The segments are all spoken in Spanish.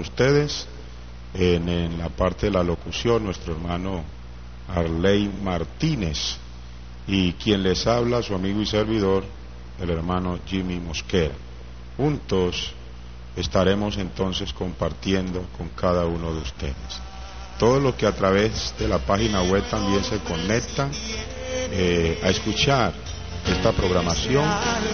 ustedes. En la parte de la locución, nuestro hermano Arley Martínez, y quien les habla, su amigo y servidor, el hermano Jimmy Mosquera. Juntos estaremos entonces compartiendo con cada uno de ustedes. Todos los que a través de la página web también se conectan a escuchar esta programación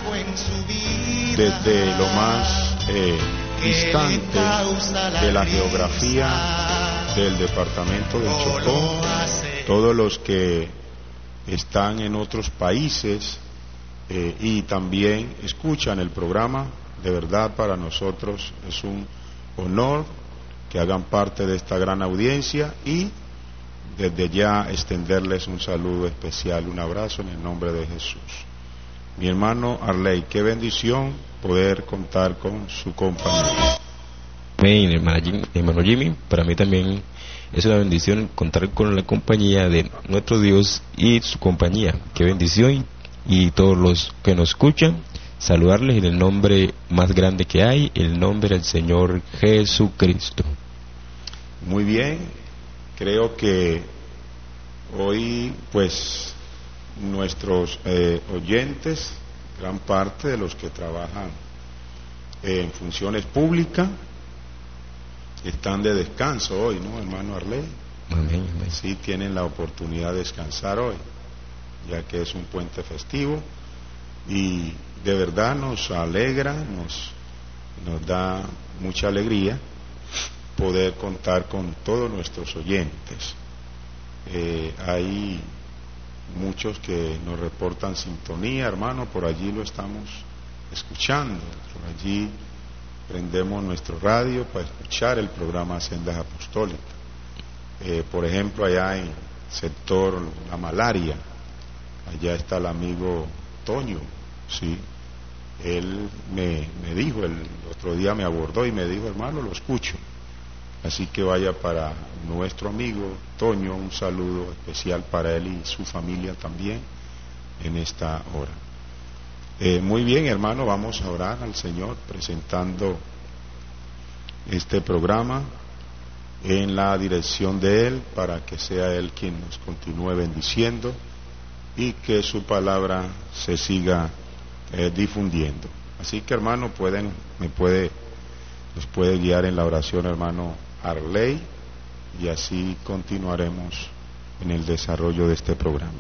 desde lo más distante de la geografía del departamento del Chocó, todos los que están en otros países y también escuchan el programa. De verdad, para nosotros es un honor que hagan parte de esta gran audiencia, y desde ya extenderles un saludo especial, un abrazo en el nombre de Jesús. Mi hermano Arley, qué bendición poder contar con su compañía. Amén, hermano Jimmy. Para mí también es una bendición contar con la compañía de nuestro Dios y su compañía. Qué bendición. Y todos los que nos escuchan, saludarles en el nombre más grande que hay, el nombre del Señor Jesucristo. Muy bien, creo que hoy pues nuestros oyentes, gran parte de los que trabajan en funciones públicas, están de descanso hoy, ¿no, hermano Arley? Amén, amén. Sí, tienen la oportunidad de descansar hoy, ya que es un puente festivo, y de verdad nos alegra, nos da mucha alegría poder contar con todos nuestros oyentes. Hay muchos que nos reportan sintonía, hermano, por allí lo estamos escuchando, por allí prendemos nuestro radio para escuchar el programa Sendas Apostólicas. Por ejemplo, allá en sector La Malaria, allá está el amigo Toño, sí, él me dijo, el otro día me abordó y me dijo, hermano, lo escucho. Así que vaya para nuestro amigo Toño, un saludo especial para él y su familia también en esta hora. Muy bien, hermano, vamos a orar al Señor presentando este programa en la dirección de Él, para que sea Él quien nos continúe bendiciendo y que su palabra se siga difundiendo. Así que, hermano, nos puede guiar en la oración, hermano Arley, y así continuaremos en el desarrollo de este programa.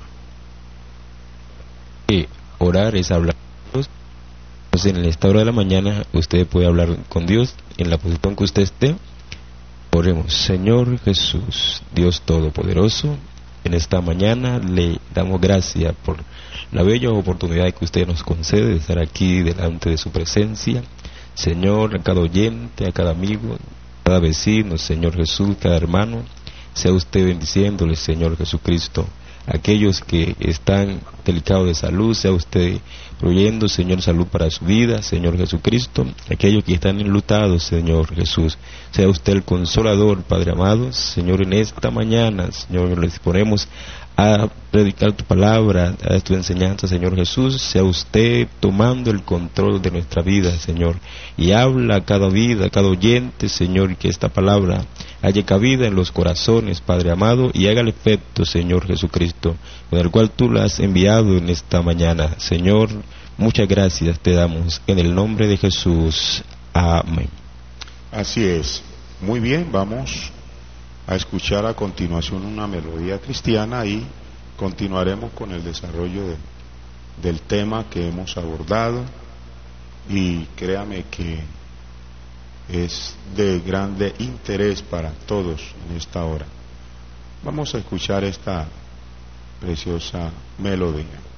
Orar es hablar con Dios. Entonces, en esta hora de la mañana usted puede hablar con Dios en la posición que usted esté. Oremos. Señor Jesús, Dios Todopoderoso, en esta mañana le damos gracias por la bella oportunidad que usted nos concede de estar aquí delante de su presencia. Señor, a cada oyente, a cada amigo, cada vecino, Señor Jesús, cada hermano, sea usted bendiciéndole, Señor Jesucristo. Aquellos que están delicados de salud, sea usted proveyendo, Señor, salud para su vida, Señor Jesucristo. Aquellos que están enlutados, Señor Jesús, sea usted el consolador, Padre amado. Señor, en esta mañana, Señor, les disponemos a predicar tu palabra, a tu enseñanza, Señor Jesús. Sea usted tomando el control de nuestra vida, Señor, y habla a cada vida, a cada oyente, Señor, y que esta palabra haya cabida en los corazones, Padre amado, y haga el efecto, Señor Jesucristo, con el cual tú la has enviado en esta mañana. Señor, muchas gracias te damos en el nombre de Jesús. Amén. Así es. Muy bien, vamos a escuchar a continuación una melodía cristiana y continuaremos con el desarrollo del tema que hemos abordado, y créame que es de grande interés para todos en esta hora. Vamos a escuchar esta preciosa melodía.